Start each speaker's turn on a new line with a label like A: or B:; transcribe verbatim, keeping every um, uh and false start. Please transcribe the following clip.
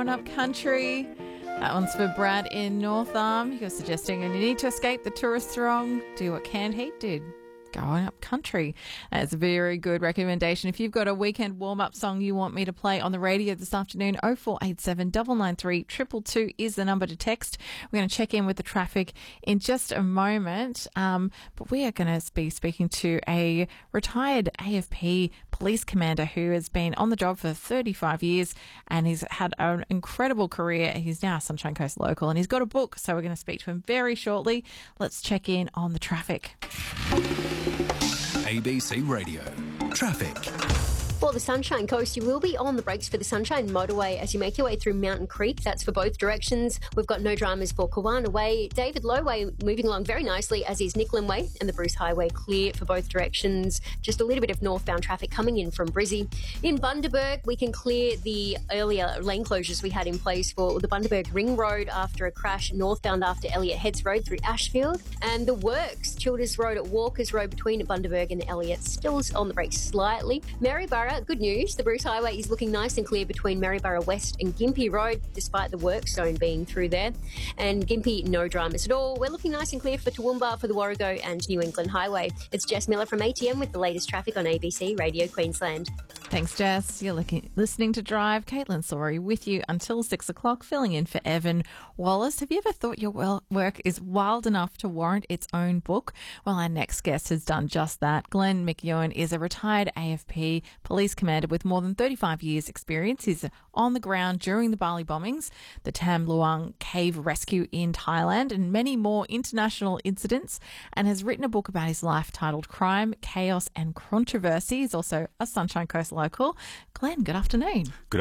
A: Growing Up Country. That one's for Brad in North Arm. You're suggesting and you need to escape the tourist throng. Do what Canned Heat did. Going Up Country. That's a very good recommendation. If you've got a weekend warm-up song you want me to play on the radio this afternoon, oh four eight seven, nine nine three, two two two is the number to text. We're going to check in with the traffic in just a moment, um, but we are going to be speaking to a retired A F P police commander who has been on the job for thirty-five years and he's had an incredible career. He's now a Sunshine Coast local and he's got a book, so we're going to speak to him very shortly. Let's check in on the traffic.
B: A B C Radio. Traffic.
C: For the Sunshine Coast, you will be on the brakes for the Sunshine Motorway as you make your way through Mountain Creek. That's for both directions. We've got no dramas for Kawana Way. David Low Way moving along very nicely, as is Nicklin Way, and the Bruce Highway clear for both directions. Just a little bit of northbound traffic coming in from Brizzy. In Bundaberg, we can clear the earlier lane closures we had in place for the Bundaberg Ring Road after a crash northbound after Elliott Heads Road through Ashfield. And the works, Childers Road at Walkers Road between Bundaberg and Elliott, still on the brakes slightly. Maryborough, good news, the Bruce Highway is looking nice and clear between Maryborough West and Gympie Road, despite the work zone being through there. And Gympie, no dramas at all. We're looking nice and clear for Toowoomba, for the Warrego and New England Highway. It's Jess Miller from A T M with the latest traffic on A B C Radio Queensland.
A: Thanks, Jess. You're looking, listening to Drive. Caitlin Sorry with you until six o'clock, filling in for Evan Wallace. Have you ever thought your well, work is wild enough to warrant its own book? Well, our next guest has done just that. Glenn McEwen is a retired A F P police commander with more than thirty-five years experience. He's on the ground during the Bali bombings, the Tam Luang cave rescue in Thailand, and many more international incidents, and has written a book about his life titled Crime, Chaos and Controversy. He's also a Sunshine Coast local. Glenn, good afternoon.
D: Good